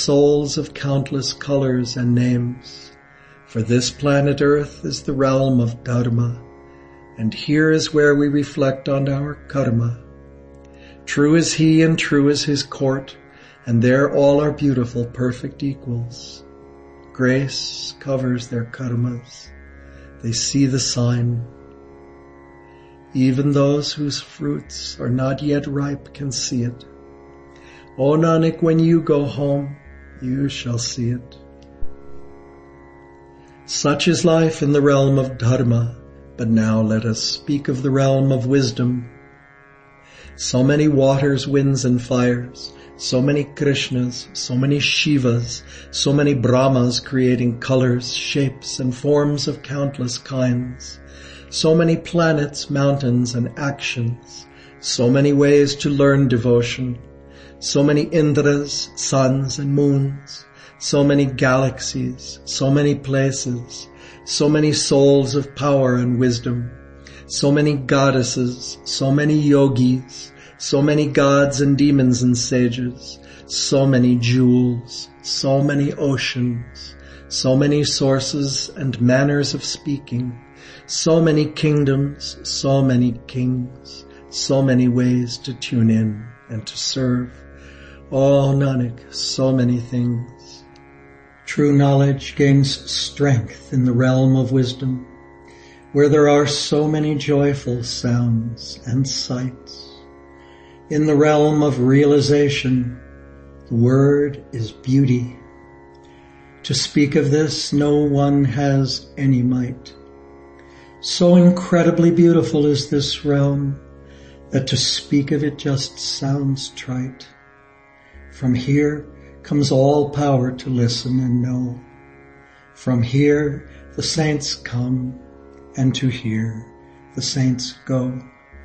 souls of countless colors and names. For this planet Earth is the realm of Dharma, and here is where we reflect on our karma. True is he and true is his court, and there all are beautiful, perfect equals. Grace covers their karmas. They see the sign. Even those whose fruits are not yet ripe can see it. O Nanak, when you go home, you shall see it. Such is life in the realm of Dharma, but now let us speak of the realm of wisdom. So many waters, winds and fires, so many Krishnas, so many Shivas, so many Brahmas creating colors, shapes and forms of countless kinds, so many planets, mountains and actions, so many ways to learn devotion, so many Indras, suns and moons, so many galaxies, so many places, so many souls of power and wisdom, so many goddesses, so many yogis, so many gods and demons and sages, so many jewels, so many oceans, so many sources and manners of speaking, so many kingdoms, so many kings, so many ways to tune in and to serve. Oh Nanak, so many things. True knowledge gains strength in the realm of wisdom, where there are so many joyful sounds and sights. In the realm of realization, the word is beauty. To speak of this, no one has any might. So incredibly beautiful is this realm that to speak of it just sounds trite. From here comes all power to listen and know. From here the saints come, and to here the saints go.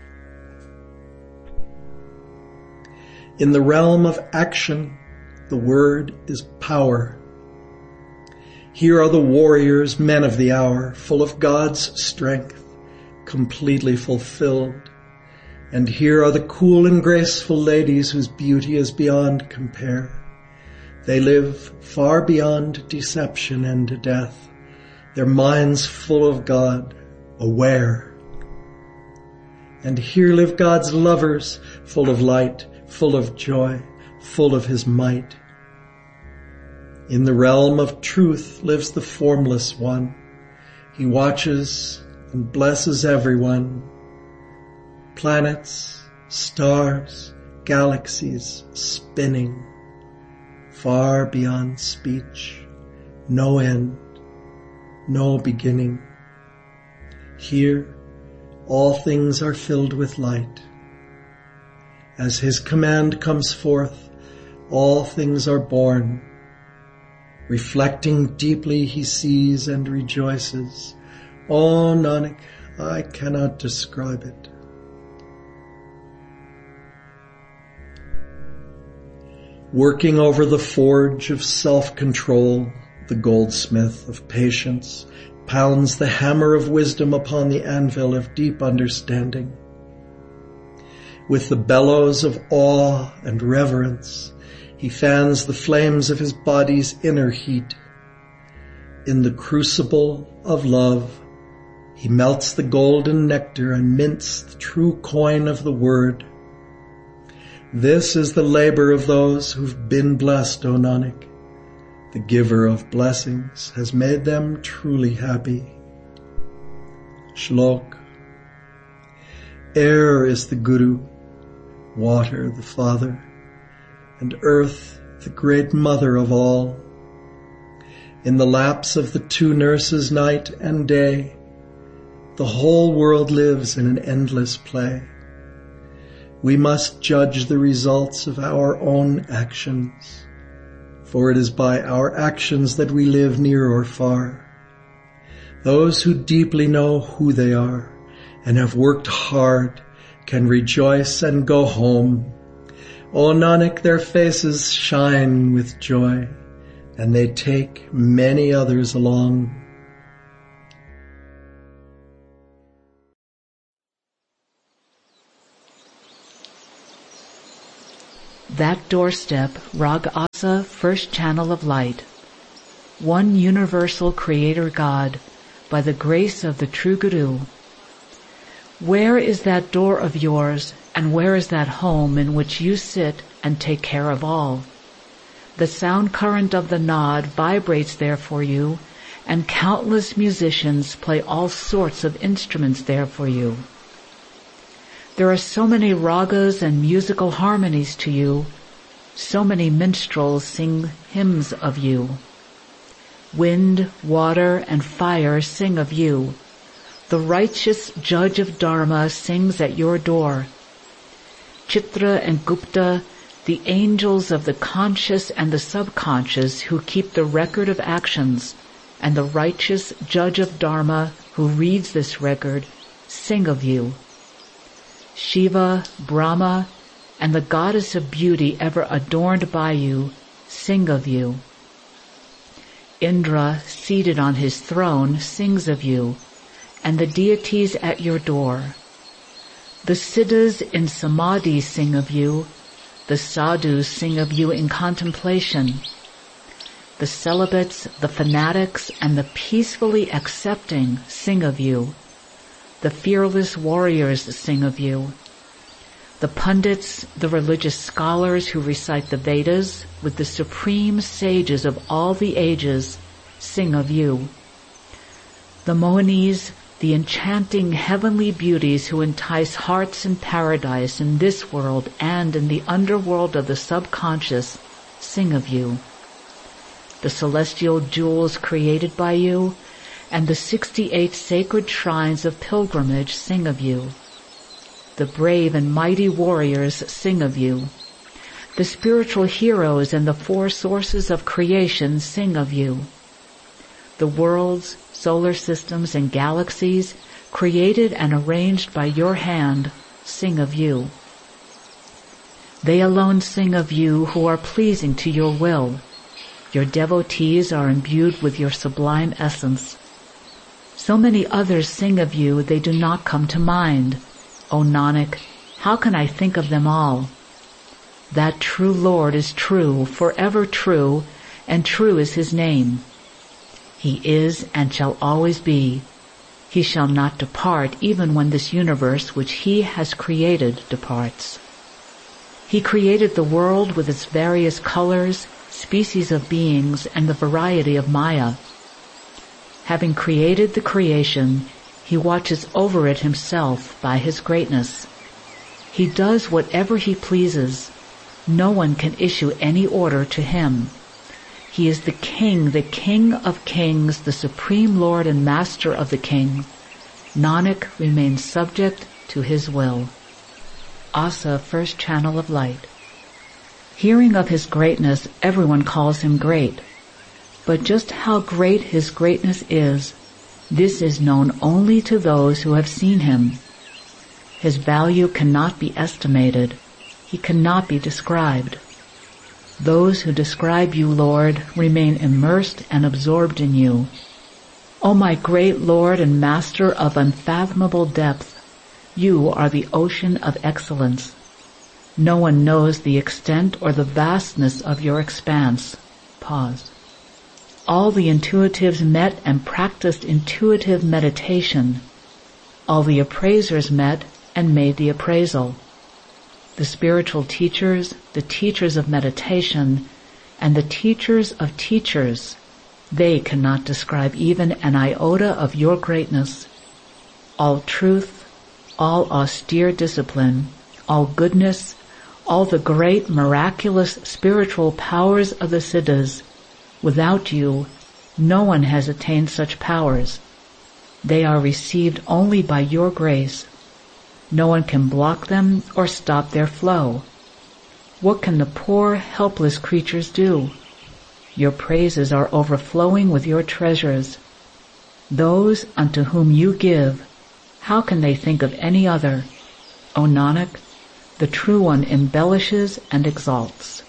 In the realm of action, the word is power. Here are the warriors, men of the hour, full of God's strength, completely fulfilled. And here are the cool and graceful ladies whose beauty is beyond compare. They live far beyond deception and death, their minds full of God, aware. And here live God's lovers, full of light, full of joy, full of his might. In the realm of truth lives the formless one. He watches and blesses everyone. Planets, stars, galaxies spinning, far beyond speech, no end, no beginning. Here, all things are filled with light. As his command comes forth, all things are born. Reflecting deeply, he sees and rejoices. Oh, Nanak, I cannot describe it. Working over the forge of self-control, the goldsmith of patience pounds the hammer of wisdom upon the anvil of deep understanding. With the bellows of awe and reverence, he fans the flames of his body's inner heat. In the crucible of love, he melts the golden nectar and mints the true coin of the word. This is the labor of those who've been blessed, O Nanak. The giver of blessings has made them truly happy. Shlok. Air is the Guru, water the Father, and earth the great mother of all. In the laps of the two nurses night and day, the whole world lives in an endless play. We must judge the results of our own actions, for it is by our actions that we live near or far. Those who deeply know who they are and have worked hard can rejoice and go home. O Nanak, their faces shine with joy, and they take many others along. That doorstep, Rag Asa, first channel of light. One universal Creator God, by the grace of the true Guru. Where is that door of yours, and where is that home in which you sit and take care of all? The sound current of the Nod vibrates there for you, and countless musicians play all sorts of instruments there for you. There are so many ragas and musical harmonies to you, so many minstrels sing hymns of you. Wind, water, and fire sing of you. The righteous judge of Dharma sings at your door. Chitra and Gupta, the angels of the conscious and the subconscious who keep the record of actions, and the righteous judge of Dharma who reads this record, sing of you. Shiva, Brahma, and the goddess of beauty ever adorned by you, sing of you. Indra, seated on his throne, sings of you, and the deities at your door. The siddhas in samadhi sing of you, the sadhus sing of you in contemplation. The celibates, the fanatics, and the peacefully accepting sing of you. The fearless warriors sing of you. The pundits, the religious scholars who recite the Vedas with the supreme sages of all the ages, sing of you. The Mohinis, the enchanting heavenly beauties who entice hearts in paradise in this world and in the underworld of the subconscious, sing of you. The celestial jewels created by you and the 68 sacred shrines of pilgrimage sing of you. The brave and mighty warriors sing of you. The spiritual heroes and the 4 sources of creation sing of you. The worlds, solar systems, and galaxies, created and arranged by your hand, sing of you. They alone sing of you who are pleasing to your will. Your devotees are imbued with your sublime essence. So many others sing of you they do not come to mind. O Nanak, how can I think of them all? That true Lord is true, forever true, and true is His name. He is and shall always be. He shall not depart even when this universe which He has created departs. He created the world with its various colors, species of beings, and the variety of Maya. Having created the creation, He watches over it Himself by His greatness. He does whatever He pleases. No one can issue any order to Him. He is the King of kings, the Supreme Lord and Master of the King. Nanak remains subject to His will. Asa, first channel of light. Hearing of His greatness, everyone calls Him great. But just how great His greatness is, this is known only to those who have seen Him. His value cannot be estimated. He cannot be described. Those who describe you, Lord, remain immersed and absorbed in you. O my great Lord and Master of unfathomable depth, you are the ocean of excellence. No one knows the extent or the vastness of your expanse. Pause. All the intuitives met and practiced intuitive meditation. All the appraisers met and made the appraisal. The spiritual teachers, the teachers of meditation, and the teachers of teachers, they cannot describe even an iota of your greatness. All truth, all austere discipline, all goodness, all the great miraculous spiritual powers of the Siddhas, without you, no one has attained such powers. They are received only by your grace. No one can block them or stop their flow. What can the poor, helpless creatures do? Your praises are overflowing with your treasures. Those unto whom you give, how can they think of any other? O Nanak, the True One embellishes and exalts.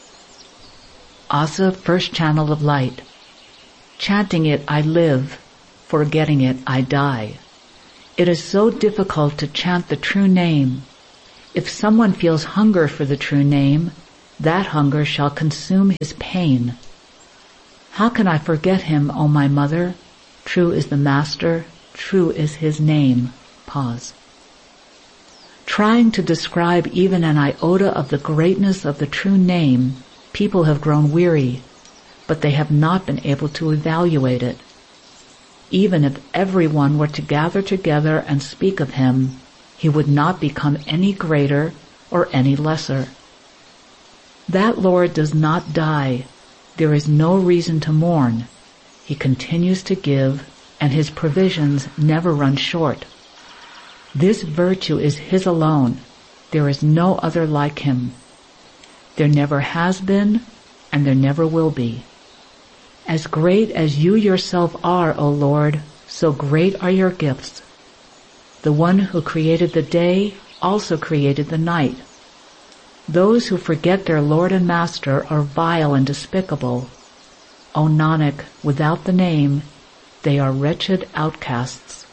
Asa, first channel of light. Chanting it I live, forgetting it I die. It is so difficult to chant the true name. If someone feels hunger for the true name, That hunger shall consume his pain. How can I forget him, O my mother? True is the Master, true is his name. Pause. Trying to describe even an iota of the greatness of the true name, people have grown weary, but they have not been able to evaluate it. Even if everyone were to gather together and speak of him, he would not become any greater or any lesser. That Lord does not die. There is no reason to mourn. He continues to give, and his provisions never run short. This virtue is his alone. There is no other like him. There never has been, and there never will be. As great as you yourself are, O Lord, so great are your gifts. The one who created the day also created the night. Those who forget their Lord and Master are vile and despicable. O Nanak, without the name, they are wretched outcasts.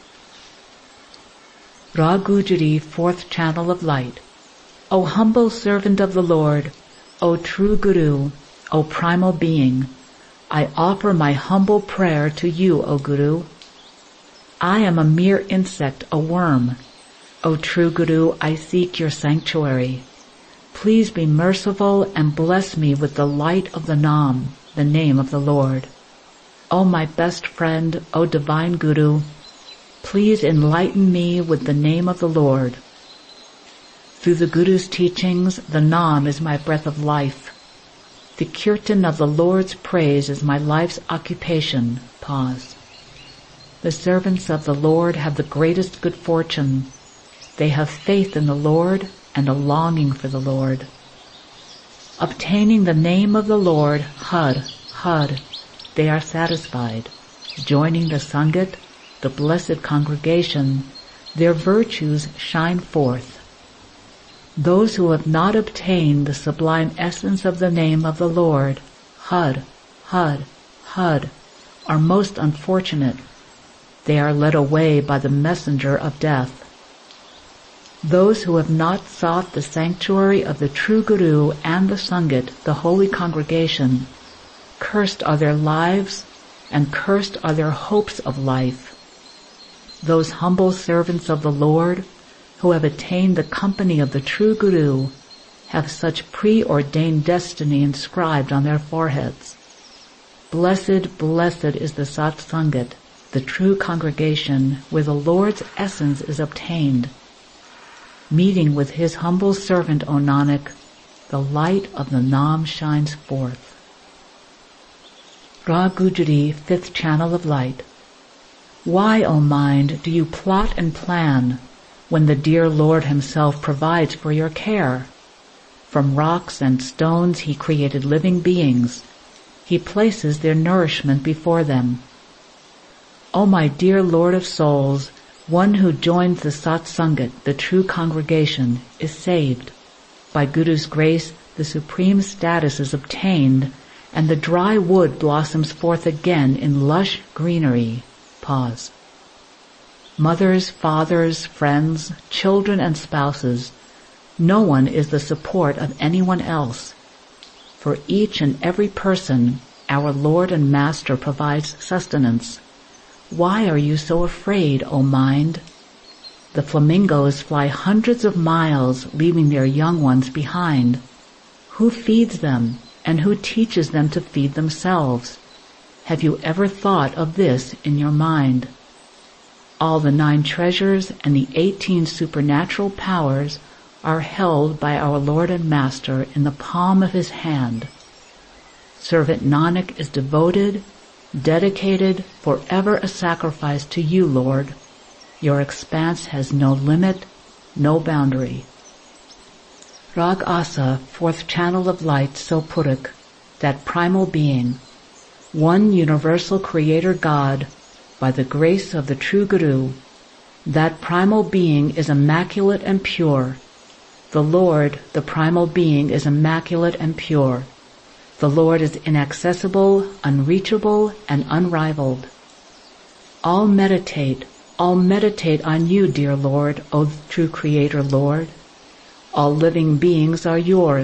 Rag Gujari, fourth channel of light. O humble servant of the Lord, O true Guru, O primal being, I offer my humble prayer to you, O Guru. I am a mere insect, a worm. O true Guru, I seek your sanctuary. Please be merciful and bless me with the light of the Nam, the name of the Lord. O my best friend, O divine Guru, please enlighten me with the name of the Lord. Through the Guru's teachings, the Nam is my breath of life. The kirtan of the Lord's praise is my life's occupation. Pause. The servants of the Lord have the greatest good fortune. They have faith in the Lord and a longing for the Lord. Obtaining the name of the Lord, Had, they are satisfied. Joining the Sangat, the blessed congregation, their virtues shine forth. Those who have not obtained the sublime essence of the name of the Lord, Had, are most unfortunate. They are led away by the messenger of death. Those who have not sought the sanctuary of the true Guru and the Sangat, the holy congregation, cursed are their lives and cursed are their hopes of life. Those humble servants of the Lord who have attained the company of the true Guru have such preordained destiny inscribed on their foreheads. Blessed, blessed is the Satsangat, the true congregation where the Lord's essence is obtained. Meeting with his humble servant, O Nanak, the light of the Nam shines forth. Rag Gujari, fifth channel of light. Why, O mind, do you plot and plan when the dear Lord himself provides for your care? From rocks and stones he created living beings. He places their nourishment before them. O my dear Lord of souls, one who joins the Satsangat, the true congregation, is saved. By Guru's grace, the supreme status is obtained, and the dry wood blossoms forth again in lush greenery. Pause. Mothers, fathers, friends, children, and spouses, no one is the support of anyone else. For each and every person, our Lord and Master provides sustenance. Why are you so afraid, O mind? The flamingos fly hundreds of miles, leaving their young ones behind. Who feeds them, and who teaches them to feed themselves? Have you ever thought of this in your mind? All the 9 treasures and the 18 supernatural powers are held by our Lord and Master in the palm of his hand. Servant Nanak is devoted, dedicated, forever a sacrifice to you, Lord. Your expanse has no limit, no boundary. Rag Asa, fourth channel of light, Sopurik, that primal being, one universal creator God, by the grace of the true Guru, that primal being is immaculate and pure. The Lord, the primal being, is immaculate and pure. The Lord is inaccessible, unreachable, and unrivaled. All meditate on you, dear Lord, O true Creator Lord. All living beings are yours,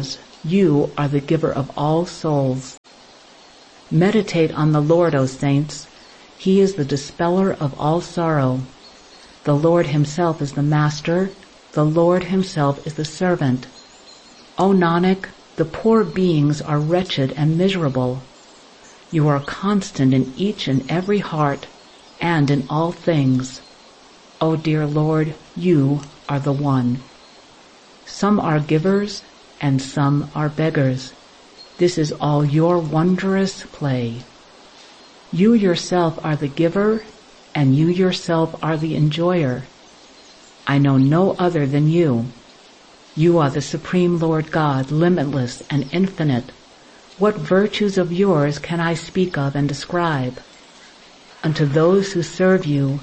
you are the giver of all souls. Meditate on the Lord, O saints. He is the dispeller of all sorrow. The Lord himself is the master. The Lord himself is the servant. O Nanak, the poor beings are wretched and miserable. You are constant in each and every heart and in all things. O dear Lord, you are the one. Some are givers and some are beggars. This is all your wondrous play. You yourself are the giver, and you yourself are the enjoyer. I know no other than you. You are the Supreme Lord God, limitless and infinite. What virtues of yours can I speak of and describe? Unto those who serve you,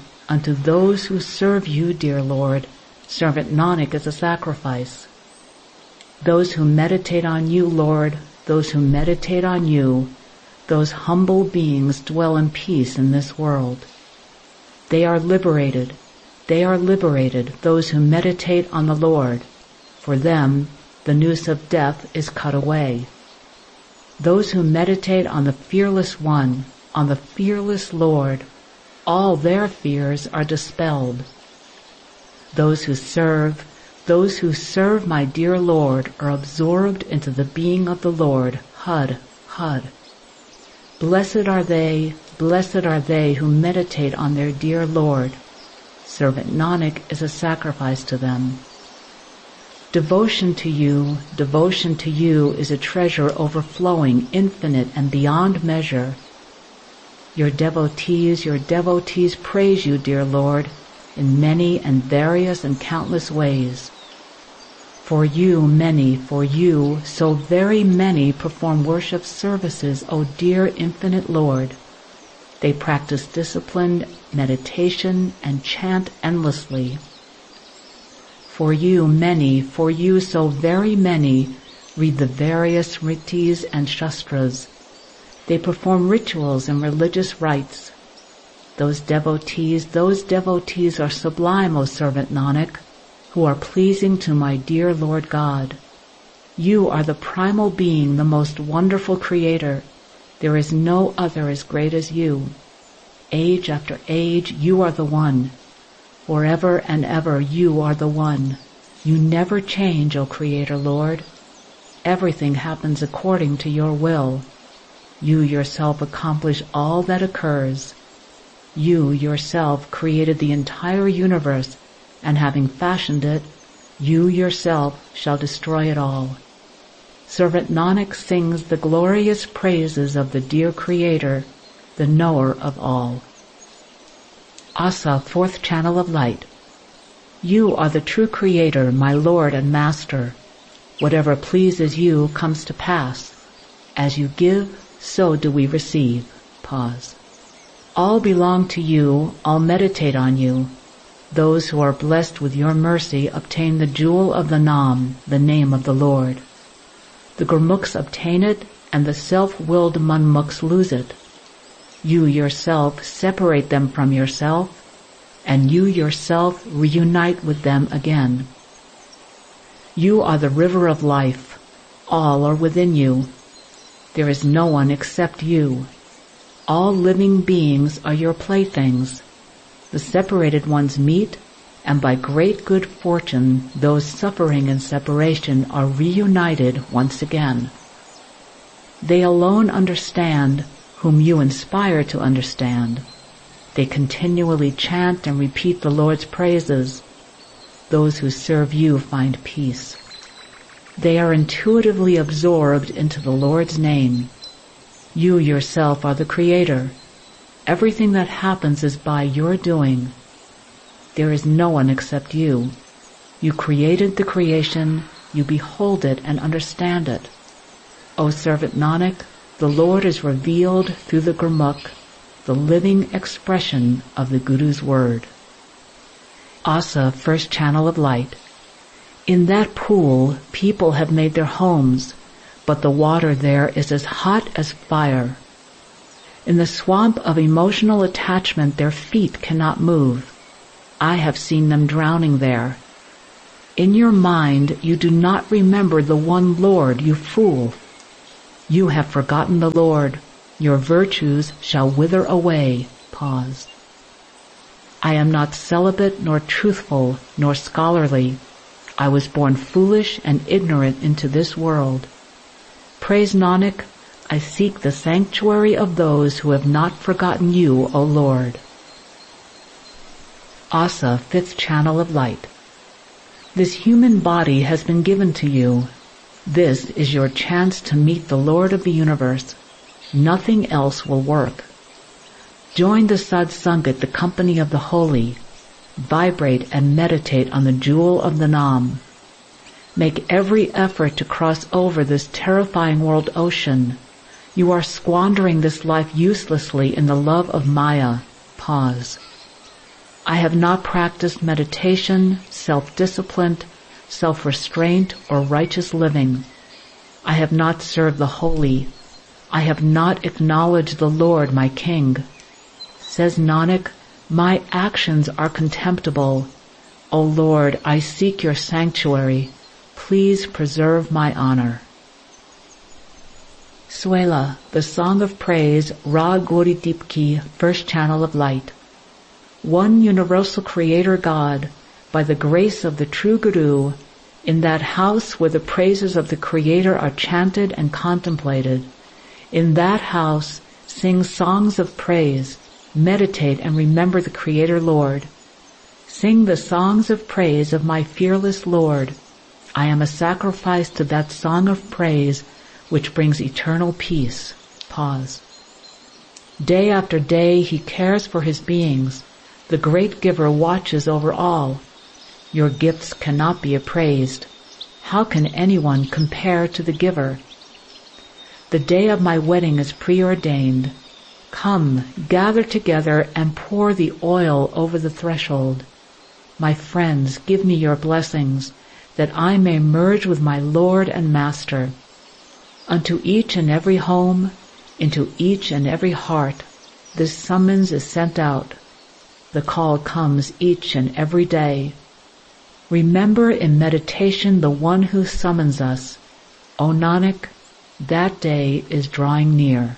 dear Lord, servant Nanak is a sacrifice. Those who meditate on you, Lord, those who meditate on you, those humble beings dwell in peace in this world. They are liberated, those who meditate on the Lord. For them, the noose of death is cut away. Those who meditate on the fearless one, on the fearless Lord, all their fears are dispelled. Those who serve my dear Lord are absorbed into the being of the Lord, Hud, Hud. Blessed are they who meditate on their dear Lord. Servant Nanak is a sacrifice to them. Devotion to you is a treasure overflowing, infinite and beyond measure. Your devotees praise you, dear Lord, in many and various and countless ways. For you, so very many perform worship services, O dear infinite Lord. They practice disciplined meditation and chant endlessly. For you, so very many, read the various Smritis and Shastras. They perform rituals and religious rites. Those devotees are sublime, O servant Nanak, who are pleasing to my dear Lord God. You are the primal being, the most wonderful creator. There is no other as great as you. Age after age, you are the one. Forever and ever, you are the one. You never change, O Creator Lord. Everything happens according to your will. You yourself accomplish all that occurs. You yourself created the entire universe, and having fashioned it, you yourself shall destroy it all. Servant Nanak sings the glorious praises of the dear Creator, the knower of all. Asa, fourth channel of light. You are the true Creator, my Lord and Master. Whatever pleases you comes to pass. As you give, so do we receive. Pause. All belong to you, all meditate on you. Those who are blessed with your mercy obtain the jewel of the Nam, the name of the Lord. The Gurmukhs obtain it, and the self-willed Manmukhs lose it. You yourself separate them from yourself, and you yourself reunite with them again. You are the river of life. All are within you. There is no one except you. All living beings are your playthings. The separated ones meet, and by great good fortune, those suffering in separation are reunited once again. They alone understand, whom you inspire to understand. They continually chant and repeat the Lord's praises. Those who serve you find peace. They are intuitively absorbed into the Lord's name. You yourself are the Creator. Everything that happens is by your doing. There is no one except you. You created the creation, you behold it and understand it. O servant Nanak, the Lord is revealed through the Gurmukh, the living expression of the Guru's word. Asa, first channel of light. In that pool, people have made their homes, but the water there is as hot as fire. In the swamp of emotional attachment, their feet cannot move. I have seen them drowning there. In your mind you do not remember the one Lord, you fool. You have forgotten the Lord. Your virtues shall wither away. Pause. I am not celibate, nor truthful, nor scholarly. I was born foolish and ignorant into this world. Praise Nanak, I seek the sanctuary of those who have not forgotten you, O Lord. Asa, fifth channel of light. This human body has been given to you. This is your chance to meet the Lord of the universe. Nothing else will work. Join the Sadsangat, the company of the holy. Vibrate and meditate on the jewel of the Nam. Make every effort to cross over this terrifying world ocean. You are squandering this life uselessly in the love of Maya. Pause. I have not practiced meditation, self-discipline, self-restraint, or righteous living. I have not served the holy. I have not acknowledged the Lord, my King. Says Nanak, my actions are contemptible. O Lord, I seek your sanctuary. Please preserve my honor. Swela, the Song of Praise, Rag Gauri Dipki, first channel of light. One universal Creator God, by the grace of the true Guru, in that house where the praises of the Creator are chanted and contemplated, in that house sing songs of praise, meditate and remember the Creator Lord. Sing the songs of praise of my fearless Lord. I am a sacrifice to that song of praise which brings eternal peace. Pause. Day after day he cares for his beings. The great giver watches over all. Your gifts cannot be appraised. How can anyone compare to the giver? The day of my wedding is preordained. Come, gather together and pour the oil over the threshold. My friends, give me your blessings, that I may merge with my Lord and Master. Unto each and every home, into each and every heart, this summons is sent out. The call comes each and every day. Remember in meditation the one who summons us. O Nanak, that day is drawing near.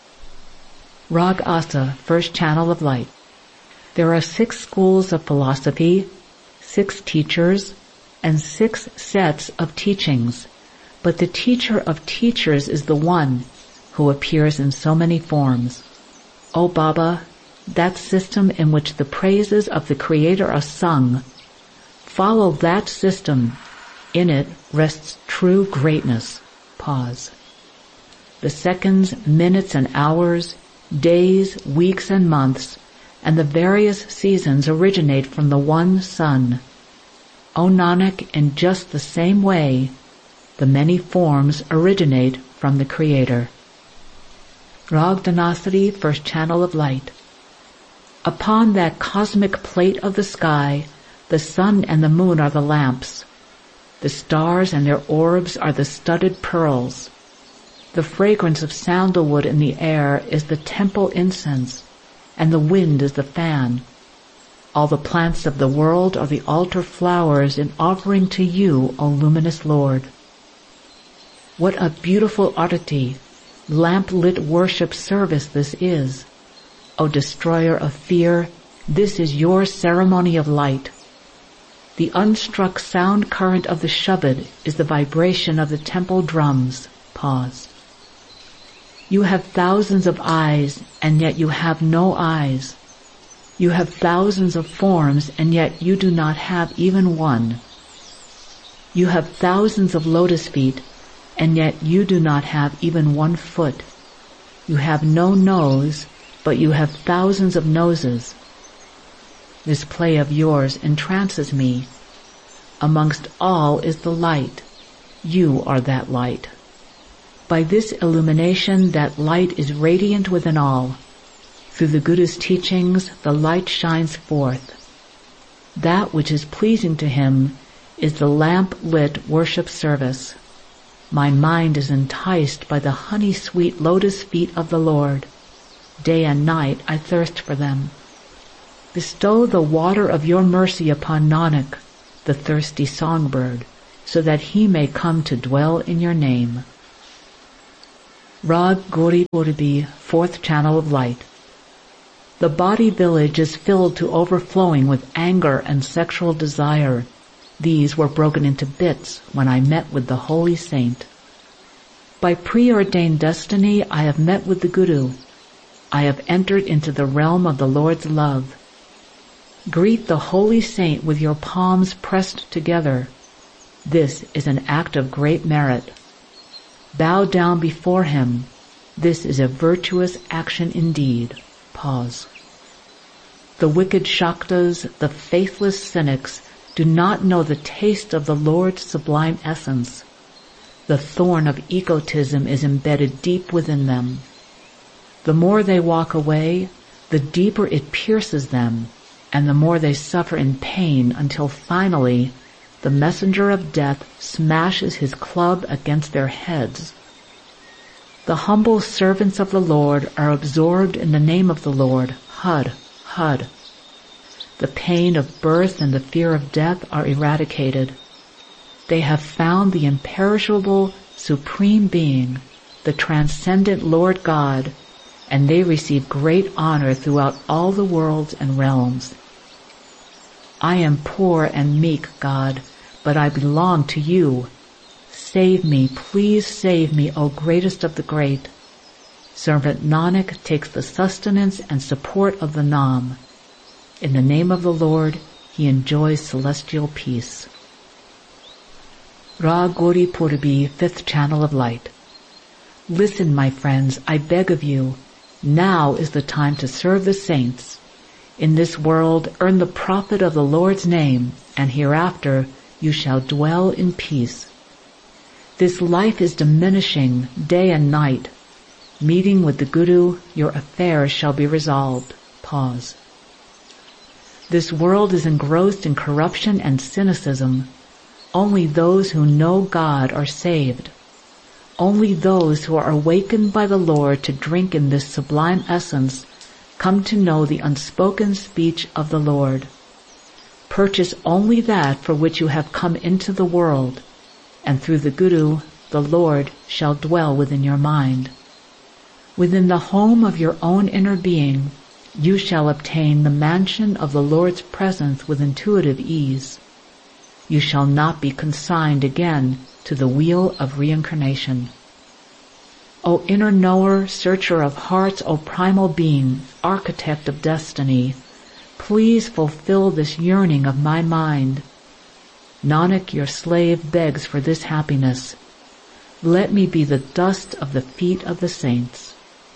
Rag Asa, first channel of light. There are 6 schools of philosophy, 6 teachers, and 6 sets of teachings, but the teacher of teachers is the one who appears in so many forms. O Baba, that system in which the praises of the Creator are sung, follow that system. In it rests true greatness. Pause. The seconds, minutes, and hours, days, weeks, and months, and the various seasons originate from the one Sun. O Nanak, in just the same way, the many forms originate from the Creator. Rag Dhanasari, first channel of light. Upon that cosmic plate of the sky, the sun and the moon are the lamps. The stars and their orbs are the studded pearls. The fragrance of sandalwood in the air is the temple incense, and the wind is the fan. All the plants of the world are the altar flowers in offering to you, O luminous Lord. What a beautiful oddity, lamp-lit worship service this is. O destroyer of fear, this is your ceremony of light. The unstruck sound current of the Shabad is the vibration of the temple drums. Pause. You have thousands of eyes, and yet you have no eyes. You have thousands of forms, and yet you do not have even one. You have thousands of lotus feet, and yet you do not have even one foot. You have no nose, but you have thousands of noses. This play of yours entrances me. Amongst all is the light. You are that light. By this illumination, that light is radiant within all. Through the Guru's teachings, the light shines forth. That which is pleasing to him is the lamp-lit worship service. My mind is enticed by the honey-sweet lotus feet of the Lord. Day and night I thirst for them. Bestow the water of your mercy upon Nanak. the thirsty songbird, so that he may come to dwell in your name. Rag Gauri Purbi, fourth channel of light. The body village is filled to overflowing with anger and sexual desire. These were broken into bits when I met with the holy saint. By preordained destiny, I have met with the Guru. I have entered into the realm of the Lord's love. Greet the holy saint with your palms pressed together. This is an act of great merit. Bow down before him. This is a virtuous action indeed. Pause. The wicked Shaktas, the faithless cynics, do not know the taste of the Lord's sublime essence. The thorn of egotism is embedded deep within them. The more they walk away, the deeper it pierces them, and the more they suffer in pain until finally the messenger of death smashes his club against their heads. The humble servants of the Lord are absorbed in the name of the Lord, Hud, Hud. The pain of birth and the fear of death are eradicated. They have found the imperishable Supreme Being, the transcendent Lord God, and they receive great honor throughout all the worlds and realms. I am poor and meek, God, but I belong to you. Save me, please save me, O greatest of the great. Servant Nanak takes the sustenance and support of the Nam. In the name of the Lord, he enjoys celestial peace. Rag Gauri Purbi, fifth channel of light. Listen, my friends, I beg of you. Now is the time to serve the saints. In this world, earn the profit of the Lord's name, and hereafter you shall dwell in peace. This life is diminishing day and night. Meeting with the Guru, your affairs shall be resolved. Pause. This world is engrossed in corruption and cynicism. Only those who know God are saved. Only those who are awakened by the Lord to drink in this sublime essence come to know the unspoken speech of the Lord. Purchase only that for which you have come into the world, and through the Guru, the Lord shall dwell within your mind. Within the home of your own inner being, you shall obtain the mansion of the Lord's presence with intuitive ease. You shall not be consigned again to the wheel of reincarnation. O inner knower, searcher of hearts, O primal being, architect of destiny, please fulfill this yearning of my mind. Nanak, your slave, begs for this happiness. Let me be the dust of the feet of the saints.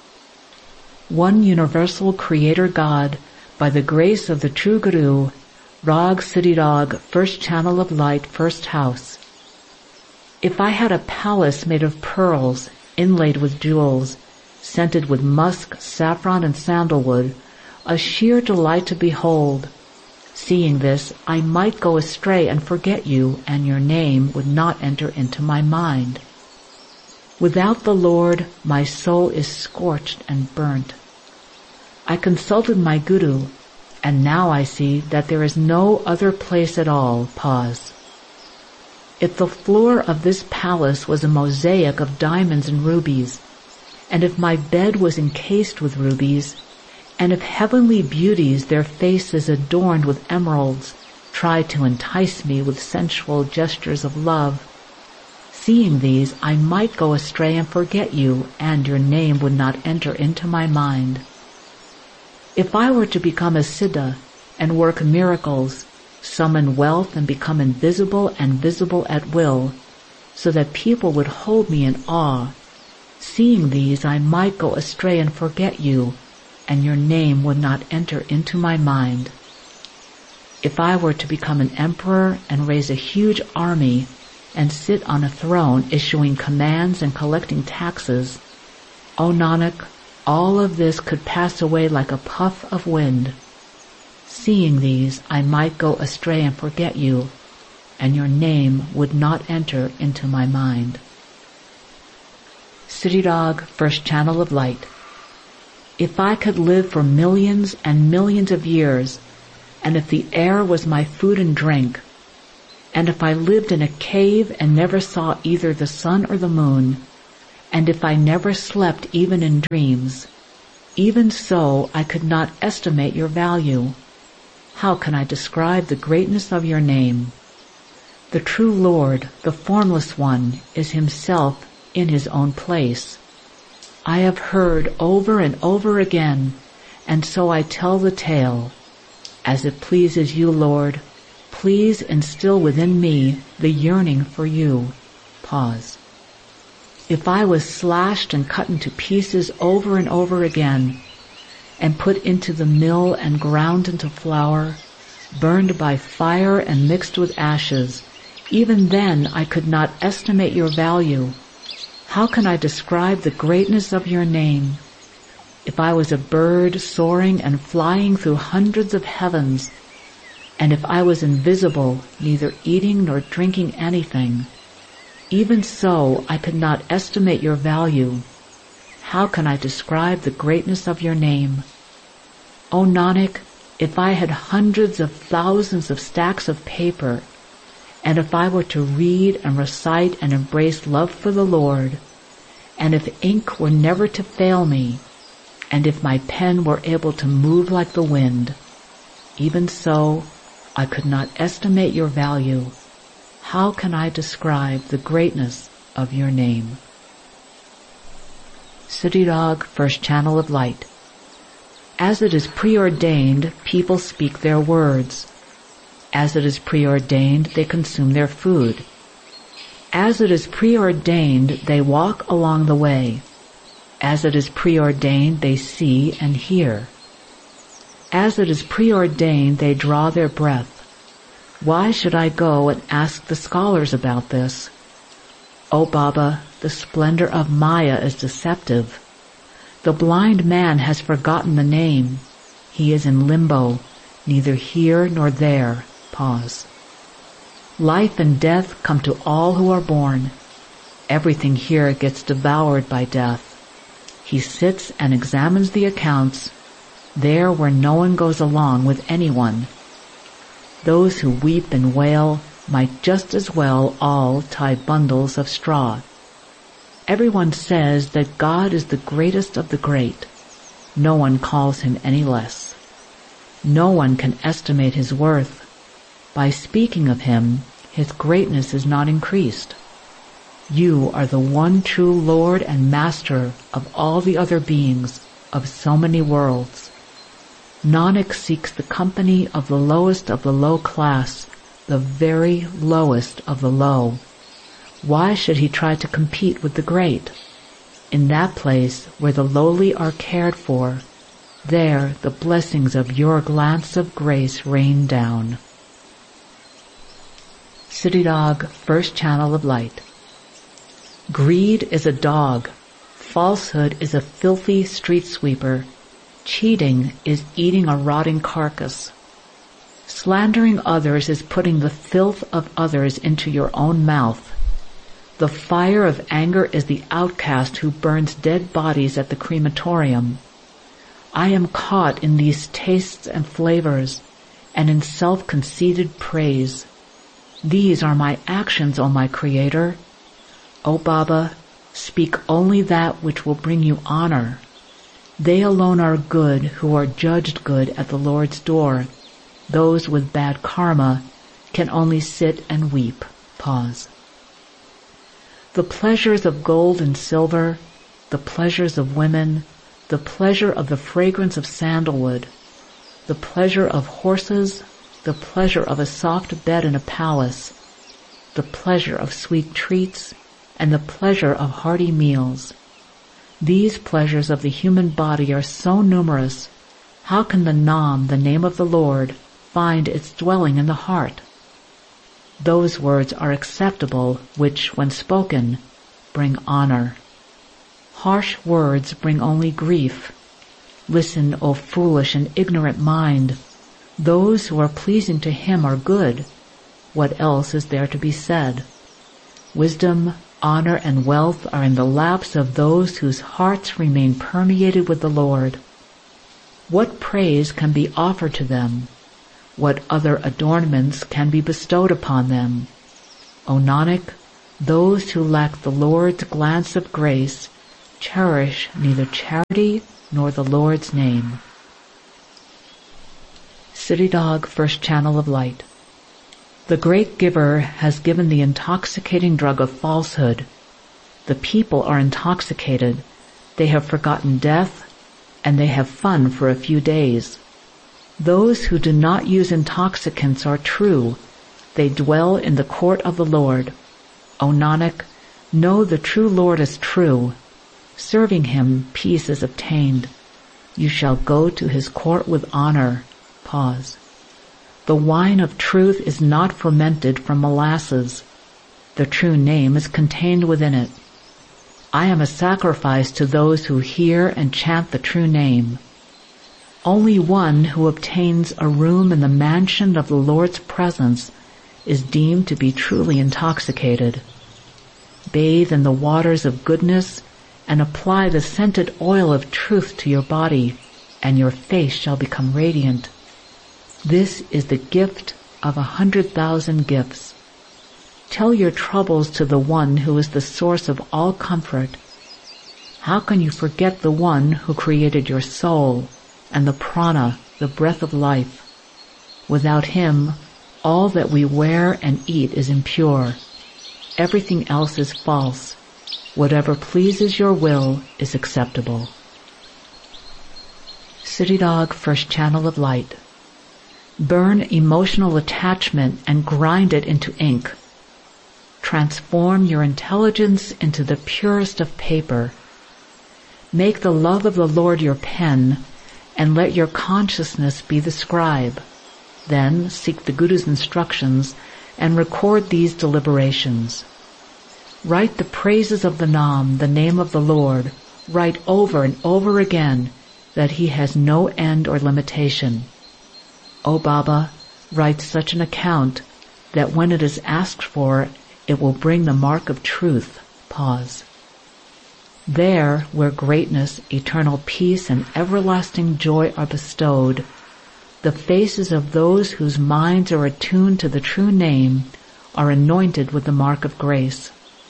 One universal Creator God, by the grace of the true Guru, Rag Siddhi Rag, first channel of light, first house. If I had a palace made of pearls, inlaid with jewels, scented with musk, saffron, and sandalwood, a sheer delight to behold. Seeing this, I might go astray and forget you, and your name would not enter into my mind. Without the Lord, my soul is scorched and burnt. I consulted my Guru, and now I see that there is no other place at all. Pause. If the floor of this palace was a mosaic of diamonds and rubies, and if my bed was encased with rubies, and if heavenly beauties, their faces adorned with emeralds, tried to entice me with sensual gestures of love, seeing these, I might go astray and forget you, and your name would not enter into my mind. If I were to become a Siddha and work miracles, summon wealth and become invisible and visible at will, so that people would hold me in awe, seeing these I might go astray and forget you, and your name would not enter into my mind. If I were to become an emperor and raise a huge army and sit on a throne issuing commands and collecting taxes, O Nanak, all of this could pass away like a puff of wind. Seeing these, I might go astray and forget you, and your name would not enter into my mind. Siddhi Rag, first channel of light. If I could live for millions and millions of years, and if the air was my food and drink, And if I lived in a cave and never saw either the sun or the moon, and if I never slept even in dreams, even so I could not estimate your value. How can I describe the greatness of your name? The true Lord, the Formless One, is himself in his own place. I have heard over and over again, and so I tell the tale. As it pleases you, Lord, please instill within me the yearning for you. Pause. If I was slashed and cut into pieces over and over again, and put into the mill and ground into flour, burned by fire and mixed with ashes, even then I could not estimate your value. How can I describe the greatness of your name? If I was a bird soaring and flying through hundreds of heavens, and if I was invisible, neither eating nor drinking anything, even so I could not estimate your value. How can I describe the greatness of your name? O Nanak, if I had hundreds of thousands of stacks of paper, and if I were to read and recite and embrace love for the Lord, and if ink were never to fail me, and if my pen were able to move like the wind, even so I could not estimate your value. How can I describe the greatness of your name? Siddhirag, First Channel of Light. As it is preordained, people speak their words. As it is preordained, they consume their food. As it is preordained, they walk along the way. As it is preordained, they see and hear. As it is preordained, they draw their breath. Why should I go and ask the scholars about this? O Baba, the splendor of Maya is deceptive. The blind man has forgotten the name. He is in limbo, neither here nor there. Pause. Life and death come to all who are born. Everything here gets devoured by death. He sits and examines the accounts, there where no one goes along with anyone. Those who weep and wail might just as well all tie bundles of straw. Everyone says that God is the greatest of the great. No one calls him any less. No one can estimate his worth. By speaking of him, his greatness is not increased. You are the one true Lord and Master of all the other beings of so many worlds. Nanak seeks the company of the lowest of the low class, the very lowest of the low. Why should he try to compete with the great? In that place where the lowly are cared for, there the blessings of your glance of grace rain down. Siddhirag, First Channel of Light. Greed is a dog. Falsehood is a filthy street sweeper. Cheating is eating a rotting carcass. Slandering others is putting the filth of others into your own mouth. The fire of anger is the outcast who burns dead bodies at the crematorium. I am caught in these tastes and flavors, and in self-conceited praise. These are my actions, O my Creator. O Baba, speak only that which will bring you honor. They alone are good who are judged good at the Lord's door. Those with bad karma can only sit and weep. Pause. The pleasures of gold and silver, the pleasures of women, the pleasure of the fragrance of sandalwood, the pleasure of horses, the pleasure of a soft bed in a palace, the pleasure of sweet treats, and the pleasure of hearty meals. These pleasures of the human body are so numerous, how can the Nam, the name of the Lord, find its dwelling in the heart? Those words are acceptable which, when spoken, bring honor. Harsh words bring only grief. Listen, O foolish and ignorant mind. Those who are pleasing to him are good. What else is there to be said? Wisdom, honor, and wealth are in the laps of those whose hearts remain permeated with the Lord. What praise can be offered to them? what other adornments can be bestowed upon them? O Nanak, those who lack the Lord's glance of grace cherish neither charity nor the Lord's name. Siddhidog, First Channel of Light. The great giver has given the intoxicating drug of falsehood. The people are intoxicated. They have forgotten death, and they have fun for a few days. Those who do not use intoxicants are true. They dwell in the court of the Lord. O Nanak, know the true Lord is true. Serving him, peace is obtained. You shall go to his court with honor. Pause. The wine of truth is not fermented from molasses. The true name is contained within it. I am a sacrifice to those who hear and chant the true name. Only one who obtains a room in the mansion of the Lord's presence is deemed to be truly intoxicated. Bathe in the waters of goodness and apply the scented oil of truth to your body, and your face shall become radiant. This is the gift of 100,000 gifts. Tell your troubles to the one who is the source of all comfort. How can you forget the one who created your soul and the prana, the breath of life? Without him, all that we wear and eat is impure. Everything else is false. Whatever pleases your will is acceptable. Siddhidog, First Channel of Light. Burn emotional attachment and grind it into ink. Transform your intelligence into the purest of paper. Make the love of the Lord your pen, and let your consciousness be the scribe. Then seek the Guru's instructions and record these deliberations. Write the praises of the Nam, the name of the Lord. Write over and over again that he has no end or limitation. O Baba, write such an account that when it is asked for, it will bring the mark of truth. Pause. There, where greatness, eternal peace, and everlasting joy are bestowed, the faces of those whose minds are attuned to the true name are anointed with the mark of grace.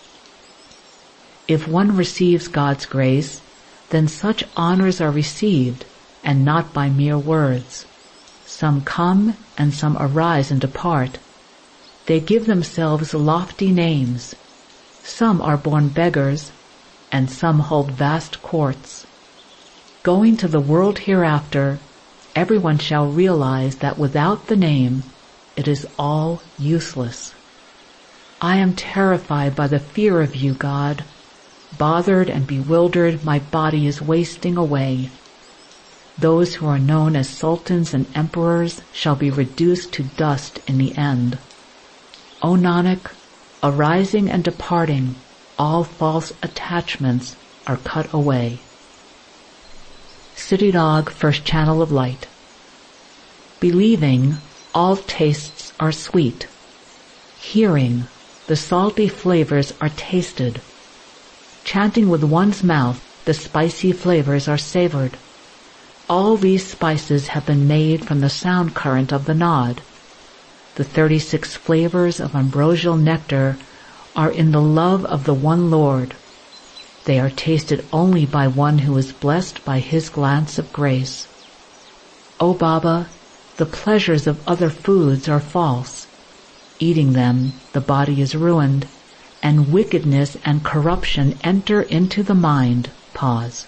If one receives God's grace, then such honors are received, and not by mere words. Some come and some arise and depart. They give themselves lofty names. Some are born beggars, and some hold vast courts. Going to the world hereafter, everyone shall realize that without the name, it is all useless. I am terrified by the fear of you, God. Bothered and bewildered, my body is wasting away. Those who are known as sultans and emperors shall be reduced to dust in the end. O Nanak, arising and departing, all false attachments are cut away. Siddhidog, First Channel of Light. Believing, all tastes are sweet. Hearing, the salty flavors are tasted. Chanting with one's mouth, the spicy flavors are savored. All these spices have been made from the sound current of the Nod. The 36 flavors of ambrosial nectar are in the love of the one Lord. They are tasted only by one who is blessed by his glance of grace. O Baba, the pleasures of other foods are false. Eating them, the body is ruined, and wickedness and corruption enter into the mind. Pause.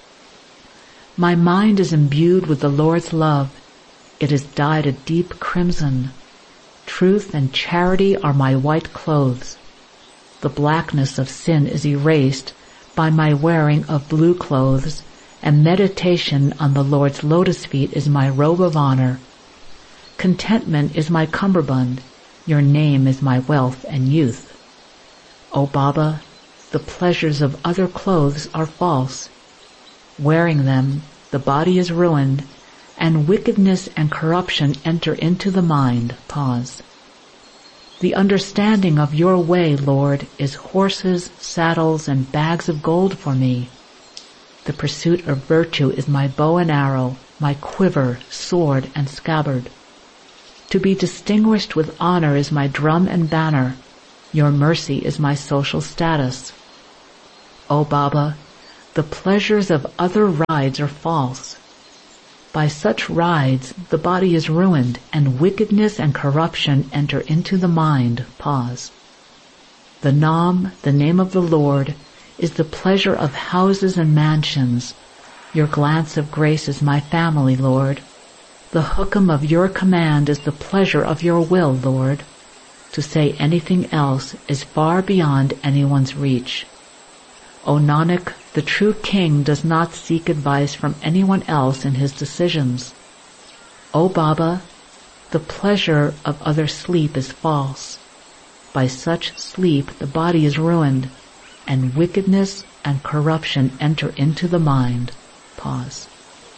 My mind is imbued with the Lord's love. It is dyed a deep crimson. Truth and charity are my white clothes. The blackness of sin is erased by my wearing of blue clothes, and meditation on the Lord's lotus feet is my robe of honor. Contentment is my cummerbund. Your name is my wealth and youth. O Baba, the pleasures of other clothes are false. Wearing them, the body is ruined, and wickedness and corruption enter into the mind. Pause. The understanding of your way, Lord, is horses, saddles, and bags of gold for me. The pursuit of virtue is my bow and arrow, my quiver, sword, and scabbard. To be distinguished with honor is my drum and banner. Your mercy is my social status. O Baba, the pleasures of other rides are false. By such rides, the body is ruined, and wickedness and corruption enter into the mind. Pause. The Nam, the name of the Lord, is the pleasure of houses and mansions. Your glance of grace is my family, Lord. The hukam of your command is the pleasure of your will, Lord. To say anything else is far beyond anyone's reach. O Nanak, the true king does not seek advice from anyone else in his decisions. O Baba, the pleasure of other sleep is false. By such sleep the body is ruined, and wickedness and corruption enter into the mind. Pause.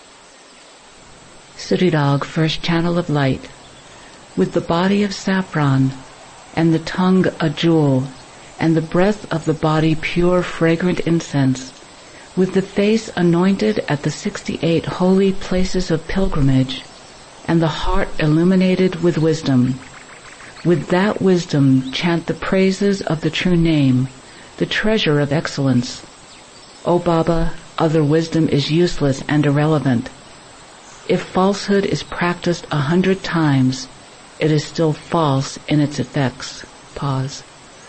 Siddhidog, first channel of light. With the body of saffron, and the tongue a jewel, and the breath of the body pure fragrant incense, with the face anointed at the 68 holy places of pilgrimage, and the heart illuminated with wisdom. With that wisdom chant the praises of the true name, the treasure of excellence. O Baba, other wisdom is useless and irrelevant. If falsehood is practiced 100 times, it is still false in its effects. Pause.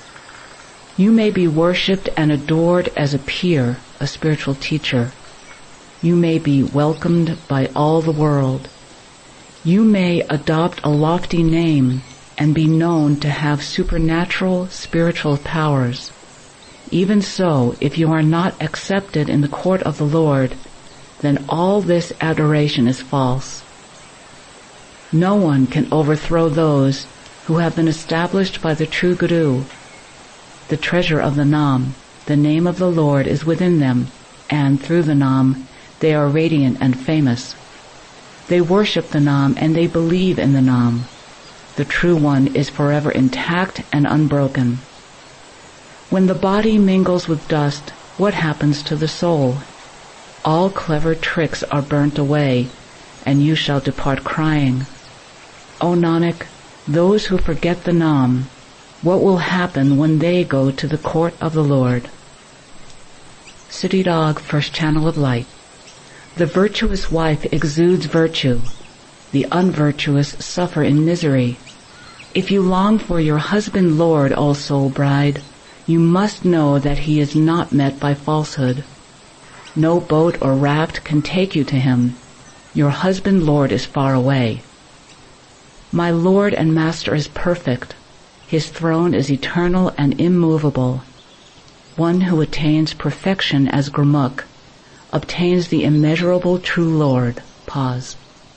You may be worshipped and adored as a peer, a spiritual teacher. You may be welcomed by all the world. You may adopt a lofty name and be known to have supernatural spiritual powers. Even so, if you are not accepted in the court of the Lord, then all this adoration is false. No one can overthrow those who have been established by the true Guru. The treasure of the Nam, the name of the Lord, is within them, and through the Nam they are radiant and famous. They worship the Nam and they believe in the Nam. The true one is forever intact and unbroken. When the body mingles with dust, what happens to the soul? All clever tricks are burnt away, and you shall depart crying. O Nanak, those who forget the Nam, what will happen when they go to the court of the Lord? Siddhidog, first channel of light. The virtuous wife exudes virtue. The unvirtuous suffer in misery. If you long for your husband Lord, O soul bride, you must know that he is not met by falsehood. No boat or raft can take you to him. Your husband Lord is far away. My Lord and Master is perfect. His throne is eternal and immovable. One who attains perfection as Gurmukh obtains the immeasurable true Lord. Pause.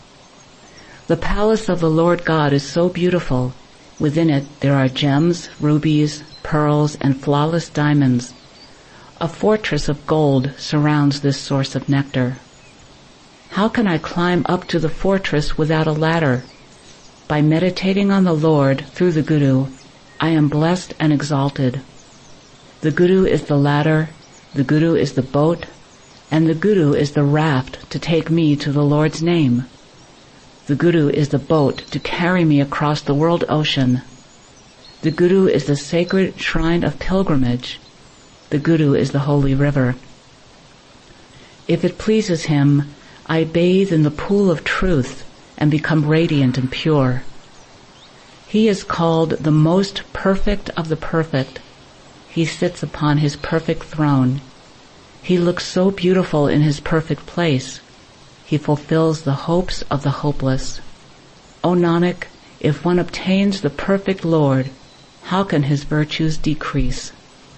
The palace of the Lord God is so beautiful. Within it there are gems, rubies, pearls, and flawless diamonds. A fortress of gold surrounds this source of nectar. How can I climb up to the fortress without a ladder? By meditating on the Lord through the Guru, I am blessed and exalted. The Guru is the ladder, the Guru is the boat, and the Guru is the raft to take me to the Lord's name. The Guru is the boat to carry me across the world ocean. The Guru is the sacred shrine of pilgrimage. The Guru is the holy river. If it pleases him, I bathe in the pool of truth and become radiant and pure. He is called the most perfect of the perfect. He sits upon his perfect throne. He looks so beautiful in his perfect place. He fulfills the hopes of the hopeless. O Nanak, if one obtains the perfect Lord, how can his virtues decrease?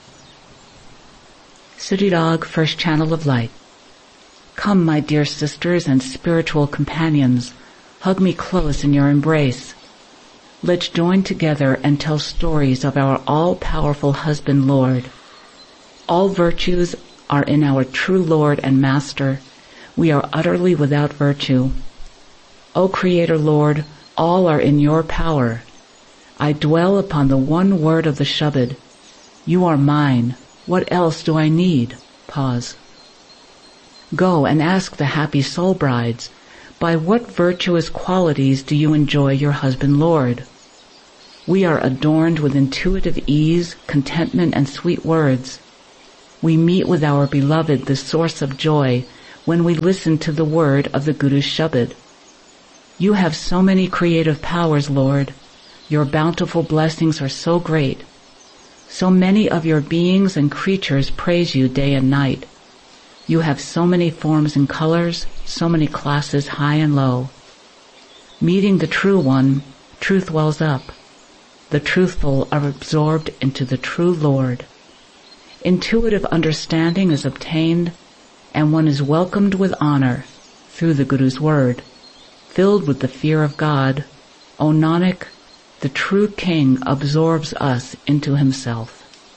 Siddhidog, first channel of light. Come, my dear sisters and spiritual companions, hug me close in your embrace. Let's join together and tell stories of our all-powerful husband Lord. All virtues are in our true Lord and Master. We are utterly without virtue. O Creator Lord, all are in your power. I dwell upon the one word of the Shabad. You are mine. What else do I need? Pause. Go and ask the happy soul brides, By what virtuous qualities do you enjoy your husband Lord? We are adorned with intuitive ease, contentment, and sweet words. We meet with our beloved, the source of joy, when we listen to the word of the Guru's Shabad. You have so many creative powers, Lord. Your bountiful blessings are so great. So many of your beings and creatures praise you day and night. You have so many forms and colors, so many classes high and low. Meeting the True One, truth wells up. The truthful are absorbed into the true Lord. Intuitive understanding is obtained, and one is welcomed with honor through the Guru's word. Filled with the fear of God, O Nanak, the true King absorbs us into himself.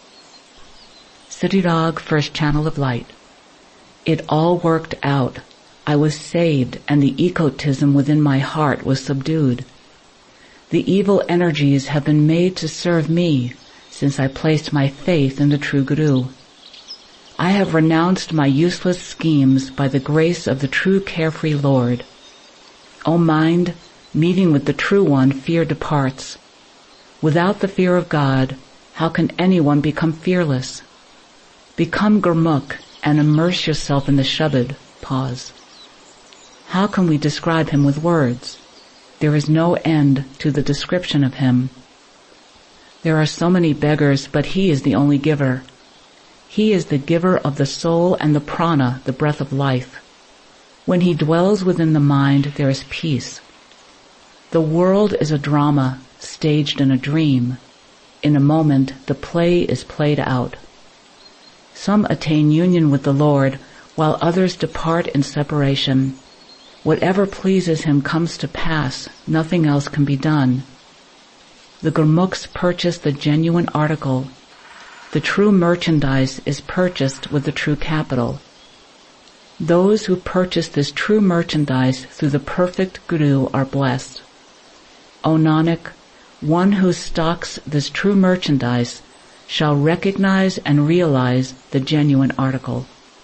Siddhi Rag, First Channel of Light. It all worked out. I was saved, and the egotism within my heart was subdued. The evil energies have been made to serve me since I placed my faith in the true Guru. I have renounced my useless schemes by the grace of the true carefree Lord. O mind, meeting with the True One, fear departs. Without the fear of God, how can anyone become fearless? Become Gurmukh and immerse yourself in the Shabad. Pause. How can we describe him with words? There is no end to the description of him. There are so many beggars, but he is the only giver. He is the giver of the soul and the prana, the breath of life. When he dwells within the mind, there is peace. The world is a drama, staged in a dream. In a moment, the play is played out. Some attain union with the Lord, while others depart in separation. Whatever pleases him comes to pass, nothing else can be done. The Gurmukhs purchase the genuine article. The true merchandise is purchased with the true capital. Those who purchase this true merchandise through the perfect Guru are blessed. O Nanak, one who stocks this true merchandise shall recognize and realize the genuine article.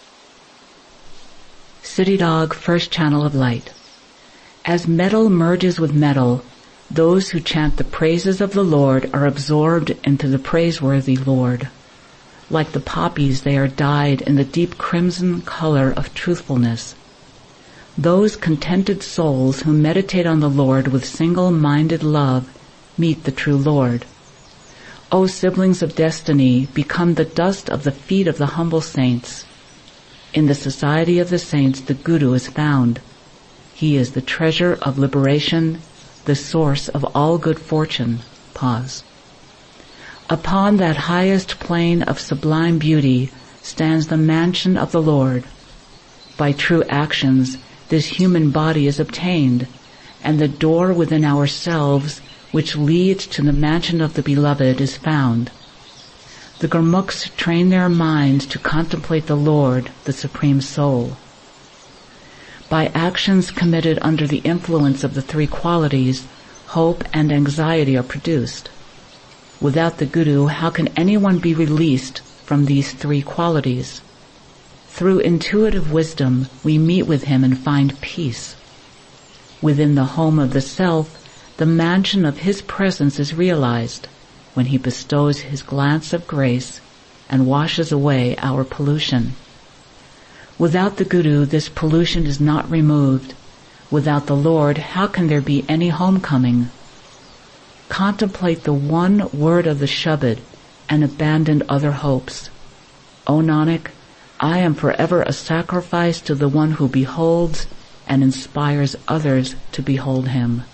Siddhi Rag, First Channel of Light. As metal merges with metal, those who chant the praises of the Lord are absorbed into the praiseworthy Lord. Like the poppies, they are dyed in the deep crimson color of truthfulness. Those contented souls who meditate on the Lord with single-minded love meet the true Lord. O siblings of destiny, become the dust of the feet of the humble saints. In the society of the saints, the Guru is found. He is the treasure of liberation, the source of all good fortune. Pause. Upon that highest plane of sublime beauty stands the mansion of the Lord. By true actions, this human body is obtained, and the door within ourselves which leads to the mansion of the Beloved is found. The Gurmukhs train their minds to contemplate the Lord, the Supreme Soul. By actions committed under the influence of the three qualities, hope and anxiety are produced. Without the Guru, how can anyone be released from these three qualities? Through intuitive wisdom, we meet with him and find peace. Within the home of the self, the mansion of his presence is realized when he bestows his glance of grace and washes away our pollution. Without the Guru, this pollution is not removed. Without the Lord, how can there be any homecoming? Contemplate the one word of the Shabad and abandon other hopes. O Nanak, I am forever a sacrifice to the one who beholds and inspires others to behold him.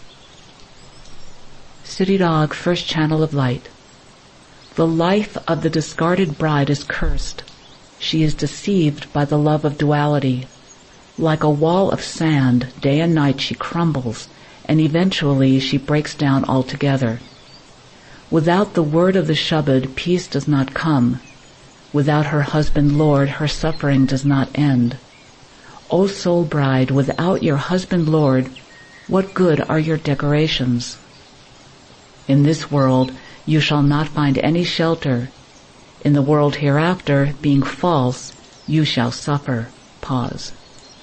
Siddhi Rag, First Channel of Light. The life of the discarded bride is cursed. She is deceived by the love of duality. Like a wall of sand, day and night she crumbles, and eventually she breaks down altogether. Without the word of the Shabad, peace does not come. Without her husband Lord, her suffering does not end. O soul bride, without your husband Lord, what good are your decorations? In this world, you shall not find any shelter. In the world hereafter, being false, you shall suffer. Pause.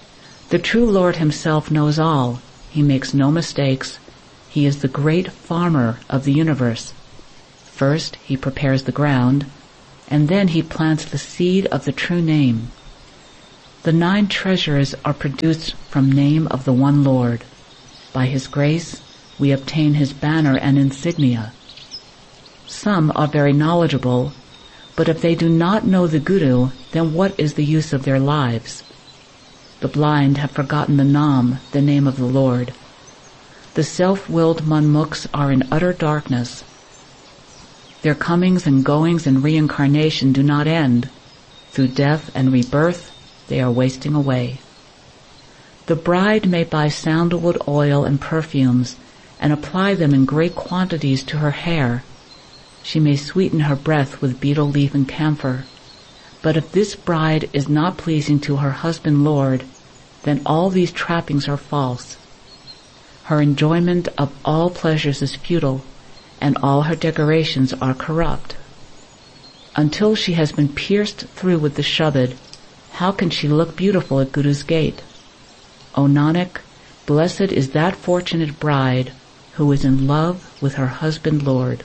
The true Lord himself knows all. He makes no mistakes. He is the great farmer of the universe. First, he prepares the ground, and then he plants the seed of the true name. The 9 treasures are produced from name of the one Lord. By his grace, we obtain his banner and insignia. Some are very knowledgeable, but if they do not know the Guru, then what is the use of their lives? The blind have forgotten the Nam, the name of the Lord. The self-willed Manmukhs are in utter darkness. Their comings and goings in reincarnation do not end. Through death and rebirth, they are wasting away. The bride may buy sandalwood oil and perfumes and apply them in great quantities to her hair. She may sweeten her breath with betel leaf and camphor. But if this bride is not pleasing to her husband Lord, then all these trappings are false. Her enjoyment of all pleasures is futile, and all her decorations are corrupt. Until she has been pierced through with the Shabad, how can she look beautiful at Guru's gate? O Nanak, blessed is that fortunate bride who is in love with her husband Lord.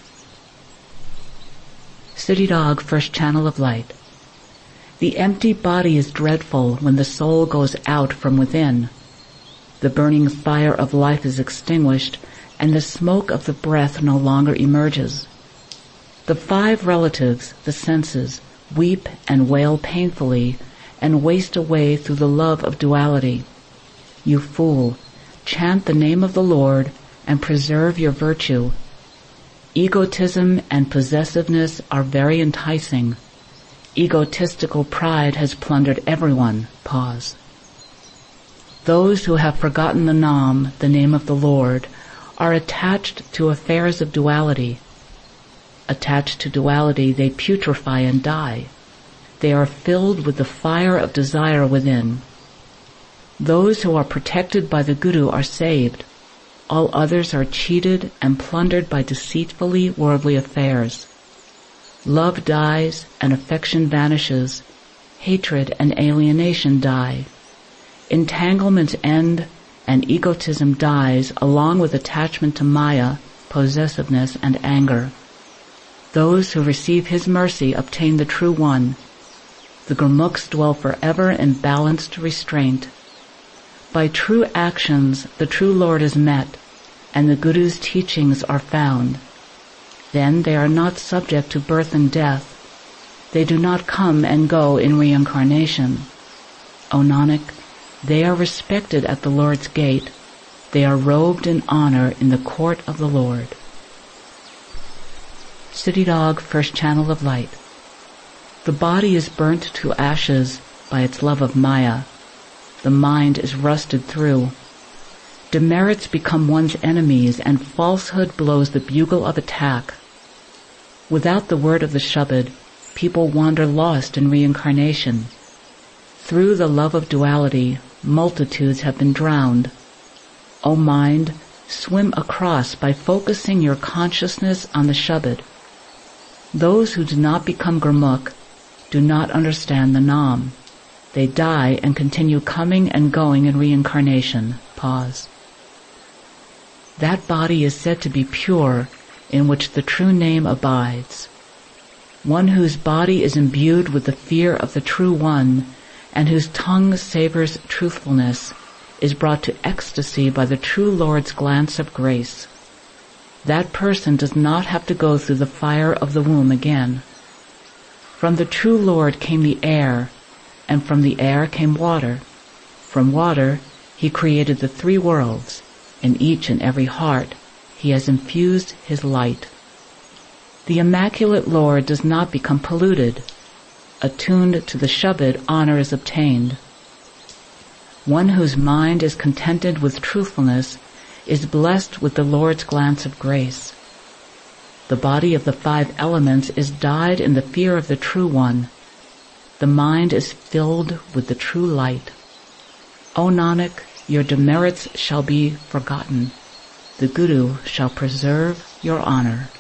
Siddhidog, First Channel of Light. The empty body is dreadful when the soul goes out from within. The burning fire of life is extinguished, and the smoke of the breath no longer emerges. The 5 relatives, the senses, weep and wail painfully and waste away through the love of duality. You fool, chant the name of the Lord and preserve your virtue. Egotism and possessiveness are very enticing. Egotistical pride has plundered everyone. Pause. Those who have forgotten the Nam, the name of the Lord, are attached to affairs of duality. Attached to duality, they putrefy and die. They are filled with the fire of desire within. Those who are protected by the Guru are saved. All others are cheated and plundered by deceitfully worldly affairs. Love dies and affection vanishes. Hatred and alienation die. Entanglements end and egotism dies along with attachment to Maya, possessiveness and anger. Those who receive his mercy obtain the true one. The Gurmukhs dwell forever in balanced restraint. By true actions the true Lord is met, and the Guru's teachings are found. Then they are not subject to birth and death. They do not come and go in reincarnation. O Nanak, they are respected at the Lord's gate. They are robed in honor in the court of the Lord. Siddhidog, First Channel of Light. The body is burnt to ashes by its love of Maya. The mind is rusted through. Demerits become one's enemies, and falsehood blows the bugle of attack. Without the word of the Shabad, people wander lost in reincarnation. Through the love of duality, multitudes have been drowned. O mind, swim across by focusing your consciousness on the Shabad. Those who do not become Gurmukh do not understand the Nam. They die and continue coming and going in reincarnation. Pause. That body is said to be pure, in which the true name abides. One whose body is imbued with the fear of the true one, and whose tongue savors truthfulness, is brought to ecstasy by the true Lord's glance of grace. That person does not have to go through the fire of the womb again. From the true Lord came the air, and from the air came water. From water he created the 3 worlds. In each and every heart he has infused his light. The Immaculate Lord does not become polluted. Attuned to the Shabad, honor is obtained. One whose mind is contented with truthfulness is blessed with the Lord's glance of grace. The body of the 5 elements is dyed in the fear of the True One. The mind is filled with the true light. O Nanak, your demerits shall be forgotten. The Guru shall preserve your honor.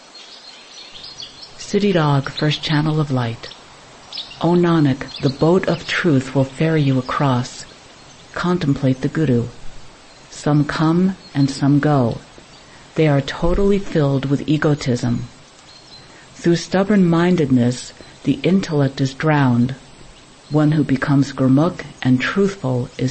Siddhidog, First Channel of Light. O Nanak, the boat of truth will ferry you across. contemplate the Guru. Some come and some go. They are totally filled with egotism. Through stubborn-mindedness, the intellect is drowned. One who becomes Gurmukh and truthful is